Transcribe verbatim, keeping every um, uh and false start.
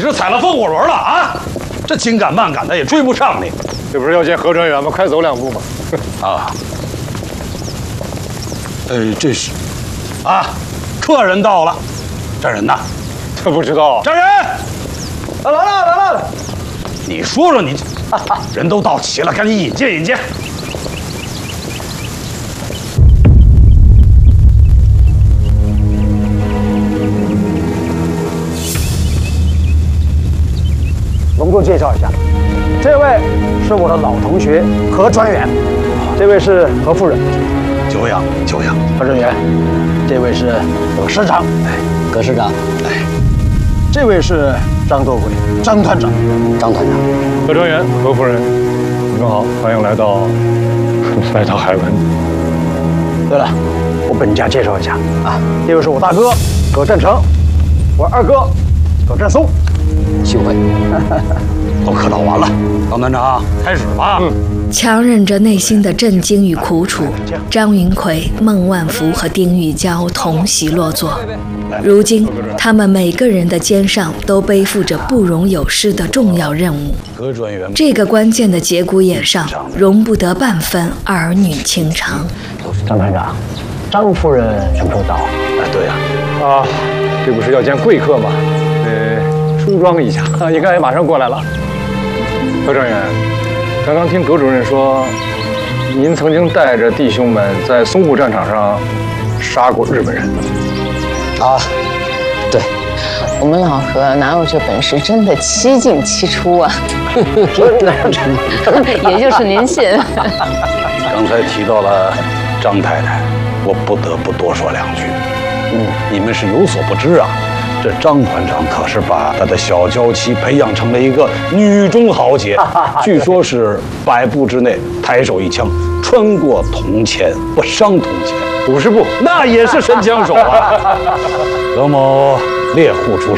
是踩了风火轮了啊？这紧赶慢赶的也追不上你。 这不是要见何专员吗？快走两步嘛。 啊。呃，这是，啊，客人到了，这人呢？ 这不知道。 这人， 来了来了。 你说说你，人都到齐了，赶紧引荐引荐。 隆重介绍一下，这位是我的老同学何专员，这位是何夫人， 久仰久仰。 何专员，这位是葛师长，哎， 葛师长， 哎，这位是张多贵，张团长， 张团长， 何专员、何夫人，你们好，欢迎来到来到海文。 对了，我本家介绍一下啊，这位是我大哥葛振成，我二哥葛振松。 幸会， 都客套完了，张团长开始吧。嗯， 强忍着内心的震惊与苦楚，张云奎、孟万福和丁玉娇同席落座。如今，他们每个人的肩上都背负着不容有失的重要任务。 何专员， 这个关键的节骨眼上，容不得半分儿女情长。 张团长，张夫人什么时候到？ 哎，对呀、 啊，啊，这不是要见贵客吗？呃。 梳妆一下，应该马上过来了。何专员，刚刚听葛主任说，您曾经带着弟兄们在淞沪战场上杀过日本人。 啊，对，我们老何哪有这本事，真的七进七出啊！也就是您信。 刚才提到了张太太，我不得不多说两句。嗯，你们是有所不知啊。 这张团长可是把他的小娇妻培养成了一个女中豪杰，据说是百步之内抬手一枪，穿过铜钱不伤铜钱， 五十步那也是神枪手啊。葛某猎户出